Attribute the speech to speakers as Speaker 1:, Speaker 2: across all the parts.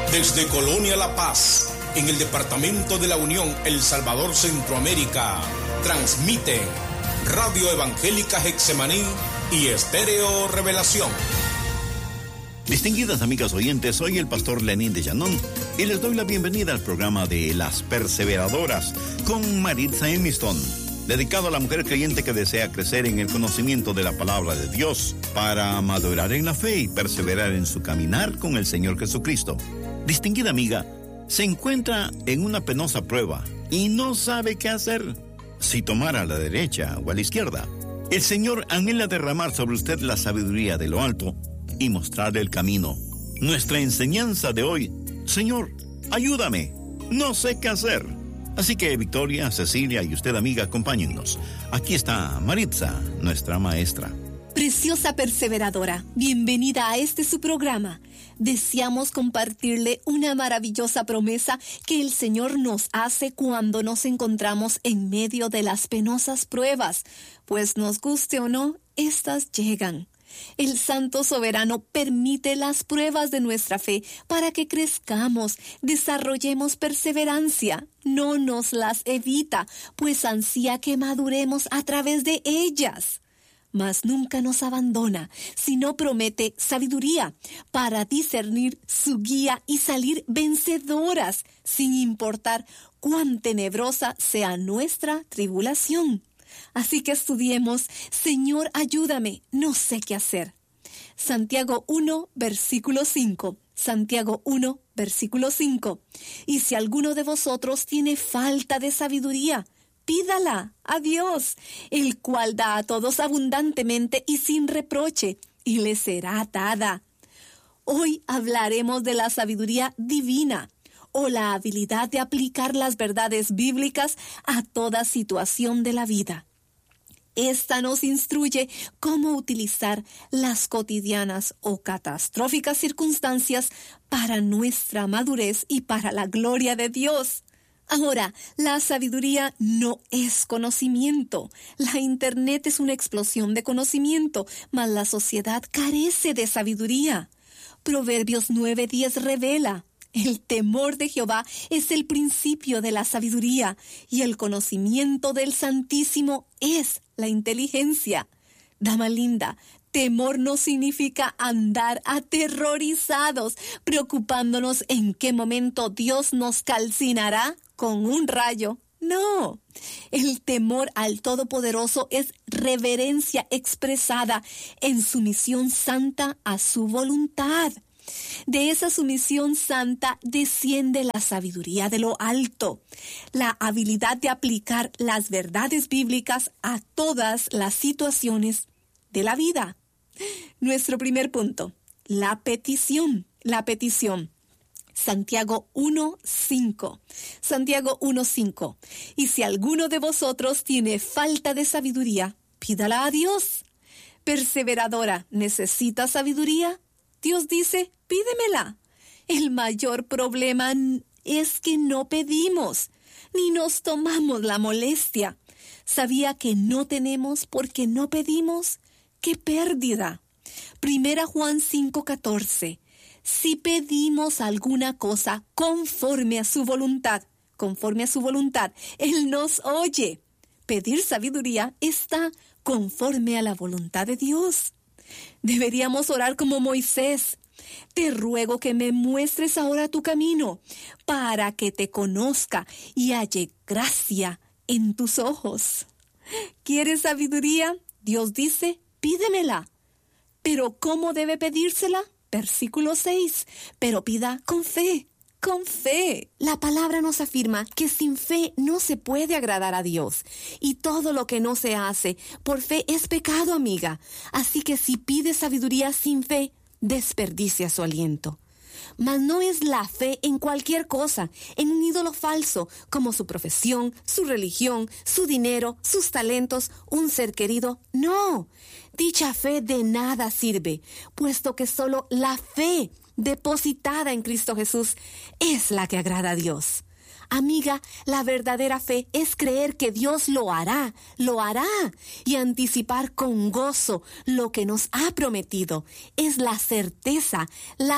Speaker 1: Desde Colonia La Paz, en el departamento de la Unión, El Salvador, Centroamérica, transmiten Radio Evangélica Getsemaní y Estéreo Revelación.
Speaker 2: Distinguidas amigas oyentes, soy el pastor Lenín de Llanón y les doy la bienvenida al programa de Las Perseveradoras con Maritza Emiston, dedicado a la mujer creyente que desea crecer en el conocimiento de la palabra de Dios para madurar en la fe y perseverar en su caminar con el Señor Jesucristo. Distinguida amiga, se encuentra en una penosa prueba y no sabe qué hacer, si tomar a la derecha o a la izquierda. El Señor anhela derramar sobre usted la sabiduría de lo alto y mostrarle el camino. Nuestra enseñanza de hoy: Señor, ayúdame, no sé qué hacer. Así que Victoria, Cecilia y usted, amiga, acompáñennos. Aquí está Maritza, nuestra maestra.
Speaker 3: Preciosa perseveradora, bienvenida a este su programa. Deseamos compartirle una maravillosa promesa que el Señor nos hace cuando nos encontramos en medio de las penosas pruebas, pues nos guste o no, estas llegan. El Santo Soberano permite las pruebas de nuestra fe para que crezcamos, desarrollemos perseverancia. No nos las evita, pues ansía que maduremos a través de ellas. Mas nunca nos abandona, sino promete sabiduría para discernir su guía y salir vencedoras, sin importar cuán tenebrosa sea nuestra tribulación. Así que estudiemos: Señor, ayúdame, no sé qué hacer. Santiago 1, versículo 5. Santiago 1, versículo 5. Y si alguno de vosotros tiene falta de sabiduría, pídala a Dios, el cual da a todos abundantemente y sin reproche, y le será dada. Hoy hablaremos de la sabiduría divina, o la habilidad de aplicar las verdades bíblicas a toda situación de la vida. Esta nos instruye cómo utilizar las cotidianas o catastróficas circunstancias para nuestra madurez y para la gloria de Dios. Ahora, la sabiduría no es conocimiento. La Internet es una explosión de conocimiento, mas la sociedad carece de sabiduría. Proverbios 9:10 revela: el temor de Jehová es el principio de la sabiduría, y el conocimiento del Santísimo es la inteligencia. Dama linda, temor no significa andar aterrorizados, preocupándonos en qué momento Dios nos calcinará con un rayo. No, el temor al Todopoderoso es reverencia expresada en sumisión santa a su voluntad. De esa sumisión santa desciende la sabiduría de lo alto, la habilidad de aplicar las verdades bíblicas a todas las situaciones de la vida. Nuestro primer punto: la petición. La petición. Santiago 1:5. Santiago 1:5. Y si alguno de vosotros tiene falta de sabiduría, pídala a Dios. Perseveradora, ¿necesita sabiduría? Dios dice: pídemela. El mayor problema es que no pedimos, ni nos tomamos la molestia. ¿Sabía que no tenemos porque no pedimos? ¡Qué pérdida! 1 Juan 5:14. Si pedimos alguna cosa conforme a su voluntad, Él nos oye. Pedir sabiduría está conforme a la voluntad de Dios. Deberíamos orar como Moisés: te ruego que me muestres ahora tu camino, para que te conozca y halle gracia en tus ojos. ¿Quieres sabiduría? Dios dice: pídemela. ¿Pero cómo debe pedírsela? Versículo 6. Pero pida con fe. Con fe. La palabra nos afirma que sin fe no se puede agradar a Dios. Y todo lo que no se hace por fe es pecado, amiga. Así que si pides sabiduría sin fe, desperdicia su aliento. Mas no es la fe en cualquier cosa, en un ídolo falso, como su profesión, su religión, su dinero, sus talentos, un ser querido. No, dicha fe de nada sirve, puesto que solo la fe depositada en Cristo Jesús es la que agrada a Dios. Amiga, la verdadera fe es creer que Dios lo hará, y anticipar con gozo lo que nos ha prometido. Es la certeza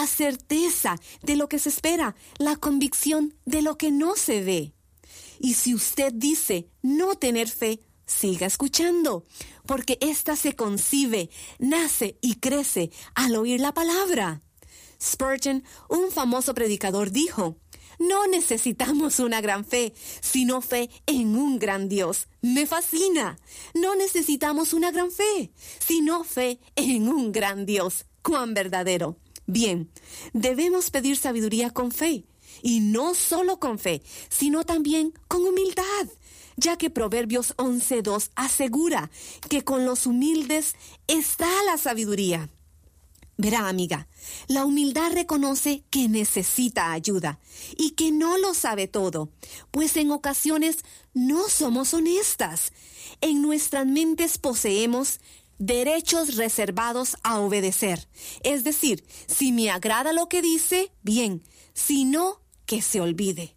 Speaker 3: de lo que se espera, la convicción de lo que no se ve. Y si usted dice no tener fe, siga escuchando, porque ésta se concibe, nace y crece al oír la palabra. Spurgeon, un famoso predicador, dijo: no necesitamos una gran fe, sino fe en un gran Dios. Me fascina. No necesitamos una gran fe, sino fe en un gran Dios. ¡Cuán verdadero! Bien, debemos pedir sabiduría con fe, y no solo con fe, sino también con humildad, ya que Proverbios 11:2 asegura que con los humildes está la sabiduría. Verá, amiga, la humildad reconoce que necesita ayuda y que no lo sabe todo, pues en ocasiones no somos honestas. En nuestras mentes poseemos derechos reservados a obedecer. Es decir, si me agrada lo que dice, bien, si no, que se olvide.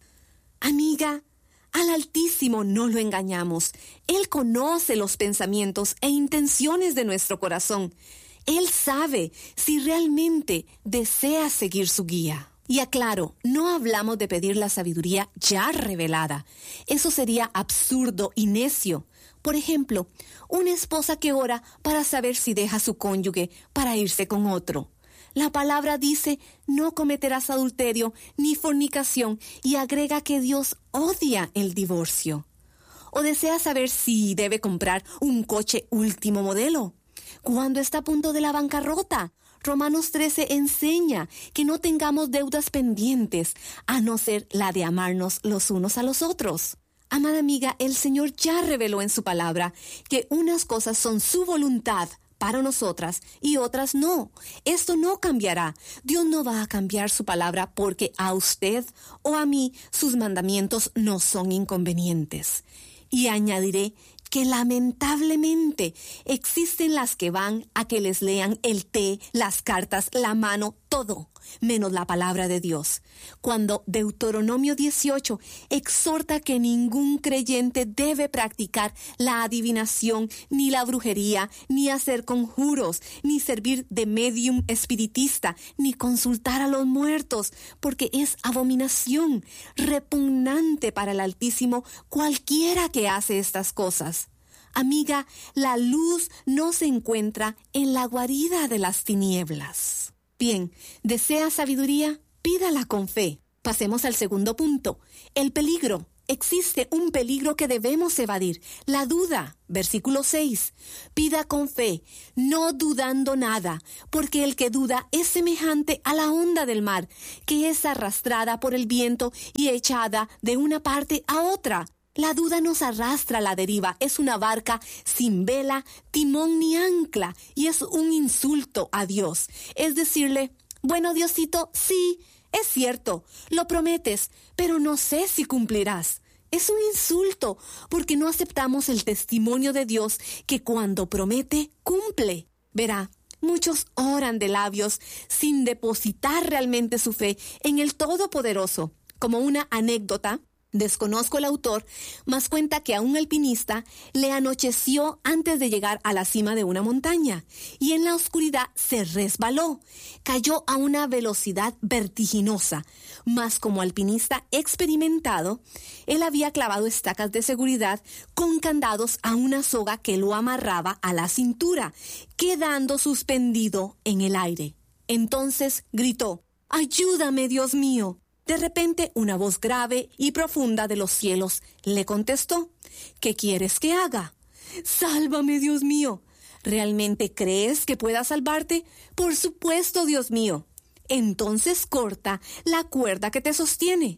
Speaker 3: Amiga, al Altísimo no lo engañamos. Él conoce los pensamientos e intenciones de nuestro corazón. Él sabe si realmente desea seguir su guía. Y aclaro, no hablamos de pedir la sabiduría ya revelada. Eso sería absurdo y necio. Por ejemplo, una esposa que ora para saber si deja a su cónyuge para irse con otro. La palabra dice: no cometerás adulterio ni fornicación, y agrega que Dios odia el divorcio. O desea saber si debe comprar un coche último modelo cuando está a punto de la bancarrota. Romanos 13 enseña que no tengamos deudas pendientes, a no ser la de amarnos los unos a los otros. Amada amiga, el Señor ya reveló en su palabra que unas cosas son su voluntad para nosotras y otras no. Esto no cambiará. Dios no va a cambiar su palabra porque a usted o a mí sus mandamientos no son inconvenientes. Y añadiré que lamentablemente existen las que van a que les lean el té, las cartas, la mano, todo, menos la palabra de Dios. Cuando Deuteronomio 18 exhorta que ningún creyente debe practicar la adivinación, ni la brujería, ni hacer conjuros, ni servir de medium espiritista, ni consultar a los muertos, porque es abominación, repugnante para el Altísimo cualquiera que hace estas cosas. Amiga, la luz no se encuentra en la guarida de las tinieblas. Bien, ¿desea sabiduría? Pídala con fe. Pasemos al segundo punto, el peligro. Existe un peligro que debemos evadir, la duda. Versículo 6. Pida con fe, no dudando nada, porque el que duda es semejante a la onda del mar, que es arrastrada por el viento y echada de una parte a otra. La duda nos arrastra a la deriva, es una barca sin vela, timón ni ancla, y es un insulto a Dios. Es decirle: bueno, Diosito, sí, es cierto, lo prometes, pero no sé si cumplirás. Es un insulto, porque no aceptamos el testimonio de Dios, que cuando promete, cumple. Verá, muchos oran de labios sin depositar realmente su fe en el Todopoderoso. Como una anécdota, desconozco el autor, mas cuenta que a un alpinista le anocheció antes de llegar a la cima de una montaña y en la oscuridad se resbaló. Cayó a una velocidad vertiginosa, mas como alpinista experimentado, él había clavado estacas de seguridad con candados a una soga que lo amarraba a la cintura, quedando suspendido en el aire. Entonces gritó: «¡Ayúdame, Dios mío!». De repente, una voz grave y profunda de los cielos le contestó: «¿Qué quieres que haga?». «Sálvame, Dios mío». «¿Realmente crees que pueda salvarte?». «Por supuesto, Dios mío». «Entonces corta la cuerda que te sostiene».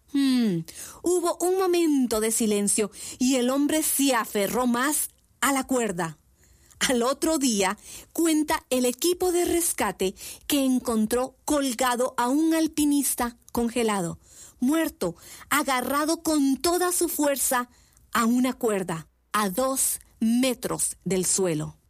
Speaker 3: Hubo un momento de silencio y el hombre se aferró más a la cuerda. Al otro día, cuenta el equipo de rescate que encontró colgado a un alpinista congelado, muerto, agarrado con toda su fuerza a una cuerda, a 2 metros del suelo.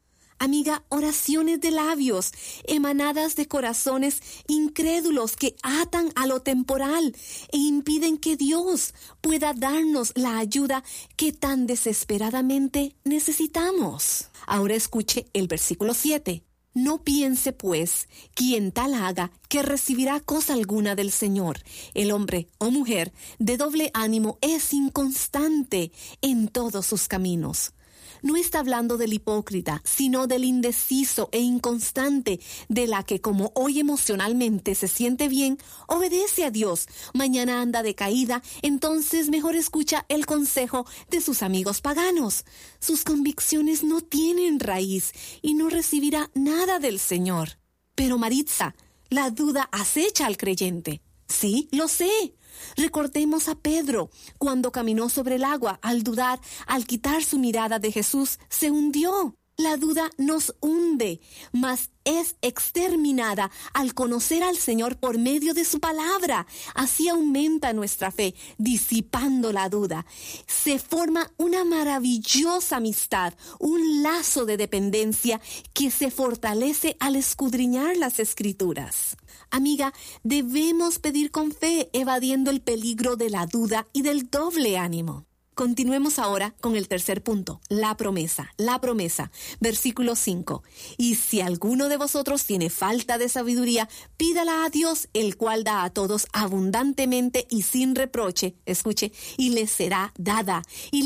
Speaker 3: Amiga, oraciones de labios, emanadas de corazones incrédulos que atan a lo temporal e impiden que Dios pueda darnos la ayuda que tan desesperadamente necesitamos. Ahora escuche el versículo 7. No piense, pues, quien tal haga que recibirá cosa alguna del Señor. El hombre o mujer de doble ánimo es inconstante en todos sus caminos. No está hablando del hipócrita, sino del indeciso e inconstante, de la que como hoy emocionalmente se siente bien, obedece a Dios, mañana anda decaída, entonces mejor escucha el consejo de sus amigos paganos. Sus convicciones no tienen raíz y no recibirá nada del Señor. Pero Maritza, la duda acecha al creyente. Sí, lo sé. Recordemos a Pedro, cuando caminó sobre el agua, al dudar, al quitar su mirada de Jesús, se hundió. La duda nos hunde, mas es exterminada al conocer al Señor por medio de su palabra. Así aumenta nuestra fe, disipando la duda. Se forma una maravillosa amistad, un lazo de dependencia que se fortalece al escudriñar las Escrituras. Amiga, debemos pedir con fe, evadiendo el peligro de la duda y del doble ánimo. Continuemos ahora con el tercer punto, la promesa. Versículo 5. Y si alguno de vosotros tiene falta de sabiduría, pídala a Dios, el cual da a todos abundantemente y sin reproche. Escuche, y le será dada.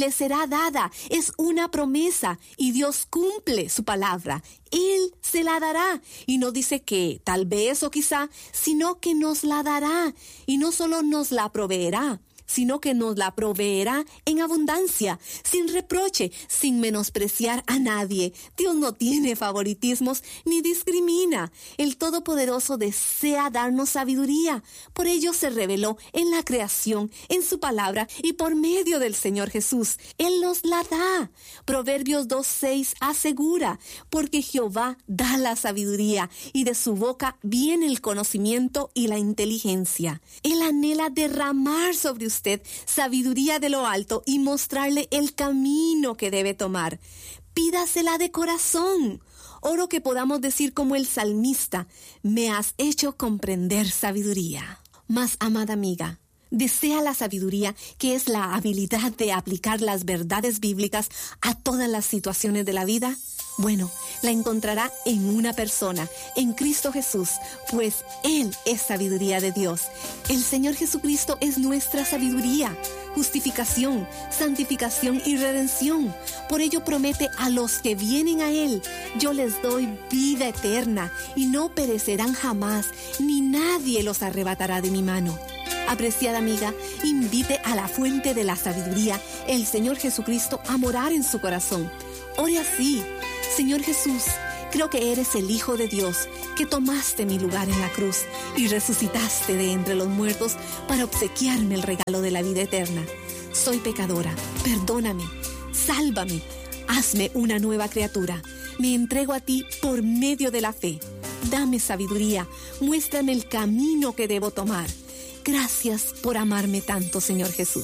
Speaker 3: Es una promesa y Dios cumple su palabra. Él se la dará. Y no dice que tal vez o quizá, sino que nos la dará. Y no solo nos la proveerá, sino que nos la proveerá en abundancia, sin reproche, sin menospreciar a nadie. Dios no tiene favoritismos ni discrimina. El Todopoderoso desea darnos sabiduría. Por ello se reveló en la creación, en su palabra y por medio del Señor Jesús. Él nos la da. Proverbios 2:6 asegura, porque Jehová da la sabiduría y de su boca viene el conocimiento y la inteligencia. Él anhela derramar sobre usted sabiduría de lo alto y mostrarle el camino que debe tomar. Pídasela de corazón. Oro que podamos decir como el salmista, me has hecho comprender sabiduría. Mas, amada amiga, ¿desea la sabiduría, que es la habilidad de aplicar las verdades bíblicas a todas las situaciones de la vida? Bueno, la encontrará en una persona, en Cristo Jesús, pues Él es sabiduría de Dios. El Señor Jesucristo es nuestra sabiduría, justificación, santificación y redención. Por ello promete a los que vienen a Él, yo les doy vida eterna y no perecerán jamás, ni nadie los arrebatará de mi mano. Apreciada amiga, invite a la fuente de la sabiduría, el Señor Jesucristo, a morar en su corazón. Ore así: Señor Jesús, creo que eres el Hijo de Dios, que tomaste mi lugar en la cruz y resucitaste de entre los muertos para obsequiarme el regalo de la vida eterna. Soy pecadora, perdóname, sálvame, hazme una nueva criatura. Me entrego a ti por medio de la fe. Dame sabiduría, muéstrame el camino que debo tomar. Gracias por amarme tanto, Señor Jesús.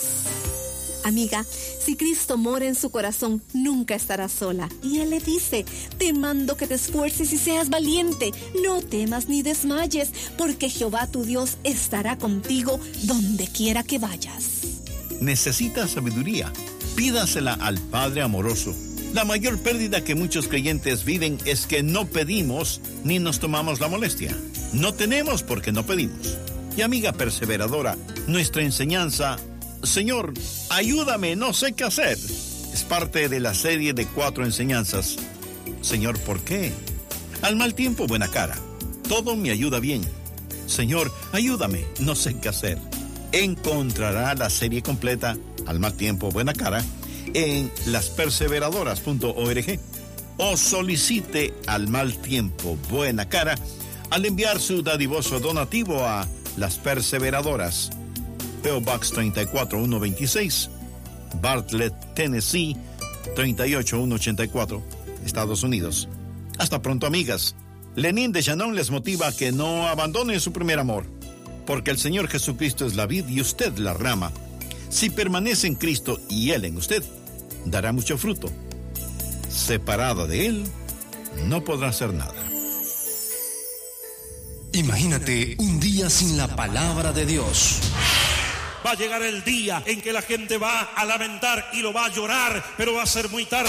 Speaker 3: Amiga, si Cristo mora en su corazón, nunca estará sola. Y Él le dice, te mando que te esfuerces y seas valiente. No temas ni desmayes, porque Jehová tu Dios estará contigo donde quiera que vayas.
Speaker 2: ¿Necesitas sabiduría? Pídasela al Padre amoroso. La mayor pérdida que muchos creyentes viven es que no pedimos ni nos tomamos la molestia. No tenemos porque no pedimos. Y amiga perseveradora, nuestra enseñanza, Señor, ayúdame, no sé qué hacer, es parte de la serie de 4 enseñanzas. Señor, ¿por qué? Al mal tiempo, buena cara. Todo me ayuda bien. Señor, ayúdame, no sé qué hacer. Encontrará la serie completa, Al mal tiempo, buena cara, en lasperseveradoras.org o solicite Al mal tiempo, buena cara al enviar su dadivoso donativo a Las Perseveradoras, P.O. Box 34126, Bartlett, Tennessee 38184, Estados Unidos. Hasta pronto, amigas. Lenín de Llanón les motiva a que no abandonen su primer amor, porque el Señor Jesucristo es la vid y usted la rama. Si permanece en Cristo y Él en usted, dará mucho fruto. Separada de Él, no podrá hacer nada.
Speaker 4: Imagínate un día sin la palabra de Dios.
Speaker 5: Va a llegar el día en que la gente va a lamentar y lo va a llorar, pero va a ser muy tarde.